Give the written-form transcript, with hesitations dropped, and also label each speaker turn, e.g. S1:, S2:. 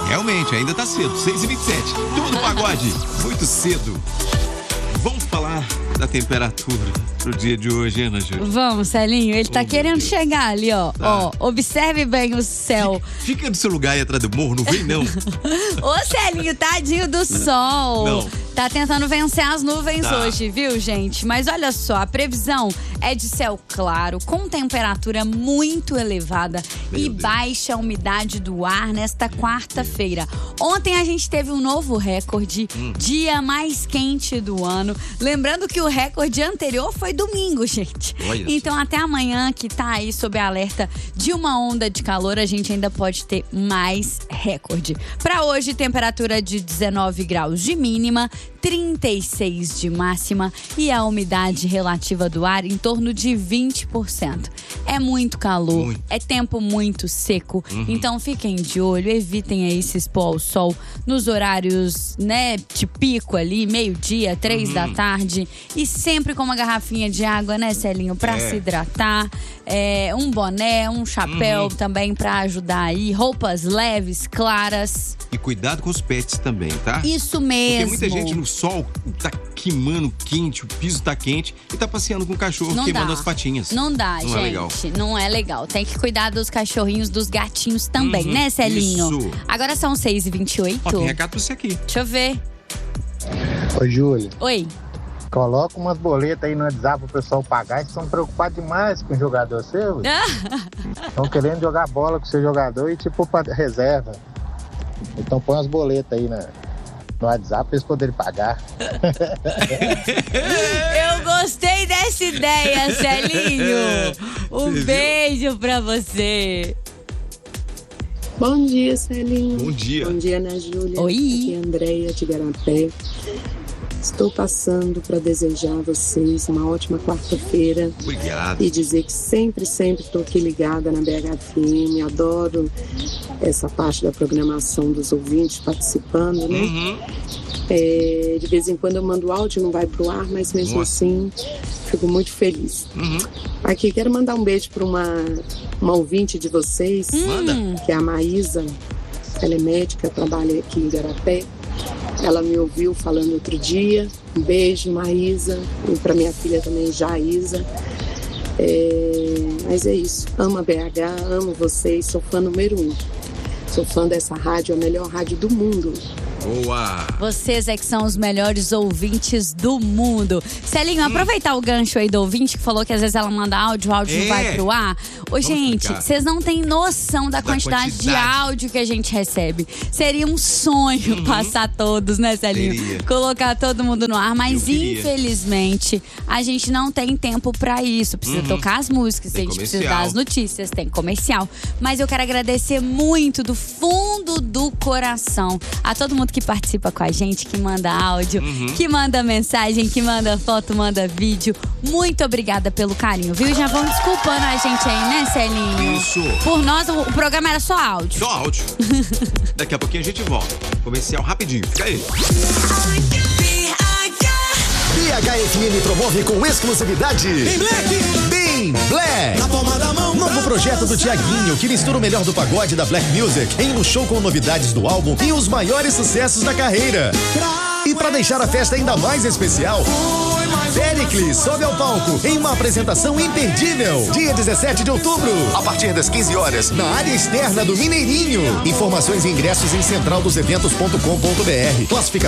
S1: Realmente, ainda tá cedo, 6h27. Turma do Pagode, muito cedo. Vamos falar da temperatura pro dia de hoje, hein, Ana Júlia?
S2: Vamos, Celinho. Ele tá querendo chegar ali, ó.
S1: Tá.
S2: Ó, observe bem o céu.
S1: Fica no seu lugar aí atrás do morro, não vem não.
S2: Ô, Celinho, tadinho do sol.
S1: Não.
S2: Tá tentando vencer as nuvens
S1: Tá.
S2: hoje, viu, gente? Mas olha só, a previsão é de céu claro, com temperatura muito elevada e baixa umidade do ar nesta quarta-feira. Ontem a gente teve um novo recorde, dia mais quente do ano. Lembrando que o recorde anterior foi domingo, gente.
S1: Olha
S2: então até amanhã, que tá aí sob alerta de uma onda de calor, a gente ainda pode ter mais recorde. Pra hoje, temperatura de 19 graus de mínima, 36 de máxima e a umidade relativa do ar em torno de 20%. É muito calor, é tempo muito seco, então fiquem de olho, evitem aí se expor ao sol nos horários, né, de pico ali, meio-dia, 3 da tarde, e sempre com uma garrafinha de água, né, Celinho, pra se hidratar, um boné, um chapéu também pra ajudar aí, roupas leves, claras.
S1: E cuidado com os pets também, tá?
S2: Isso mesmo.
S1: Porque muita gente no sol tá queimando quente, o piso tá quente e tá passeando com o cachorro queimando as patinhas.
S2: Não dá,
S1: não
S2: gente.
S1: É legal.
S2: Não é legal. Tem que cuidar dos cachorrinhos, dos gatinhos também, né, Celinho?
S1: Isso.
S2: Agora são 6h28.
S1: Ó, tem recado pra você aqui.
S2: Deixa eu ver.
S3: Oi, Júlia.
S2: Oi.
S3: Coloca umas boletas aí no WhatsApp pro pessoal pagar. Eles estão preocupados demais com o jogador seu. Estão querendo jogar bola com o seu jogador e tipo pra reserva. Então põe umas boletas aí no WhatsApp pra eles poderem pagar.
S2: Eu gostei dessa ideia, Celinho. Um beijo pra você.
S4: Bom dia, Celinho.
S1: Bom dia.
S4: Bom dia, Ana Júlia.
S2: Oi.
S4: Aqui é a Andréia de Garapé. Estou passando para desejar a vocês uma ótima quarta-feira.
S1: Obrigado.
S4: E dizer que sempre estou aqui ligada na BHFM. Adoro essa parte da programação dos ouvintes participando, né? De vez em quando eu mando áudio, não vai pro ar, mas mesmo assim fico muito feliz. Aqui quero mandar um beijo para uma ouvinte de vocês, que é a Maísa. Ela é médica, trabalha aqui em Garapé. Ela me ouviu falando outro dia. Um beijo, Maísa. E para minha filha também, Jaísa. Mas é isso. Amo a BH, amo vocês. Sou fã número 1. Sou fã dessa rádio, a melhor rádio do mundo.
S1: Boa!
S2: Vocês é que são os melhores ouvintes do mundo. Celinho, aproveitar o gancho aí do ouvinte que falou que às vezes ela manda áudio, o áudio não vai pro ar. Ô, gente, vocês não têm noção da quantidade de áudio que a gente recebe. Seria um sonho passar todos, né, Celinho?
S1: Seria.
S2: Colocar todo mundo no ar, mas
S1: Eu queria.
S2: infelizmente a gente não tem tempo pra isso. Precisa tocar as músicas,
S1: Tem
S2: a gente precisa
S1: comercial.
S2: dar as notícias, tem comercial. Mas eu quero agradecer muito do fundo do coração a todo mundo que participa com a gente, que manda áudio, que manda mensagem, que manda foto, manda vídeo. Muito obrigada pelo carinho, viu? Já vão desculpando a gente aí, né, Celinho?
S1: Isso.
S2: Por nós, o programa era só áudio.
S1: Só áudio. Daqui a pouquinho a gente volta. Comercial rapidinho. Fica aí.
S5: BHFM promove com exclusividade Bem Black.
S6: Na palma da mão.
S5: Novo projeto do Thiaguinho, que mistura o melhor do pagode da Black Music em um show com novidades do álbum e os maiores sucessos da carreira. E para deixar a festa ainda mais especial, Pericles sobe ao palco em uma apresentação imperdível. Dia 17 de outubro, a partir das 15 horas, na área externa do Mineirinho. Informações e ingressos em centraldoseventos.com.br. Classificação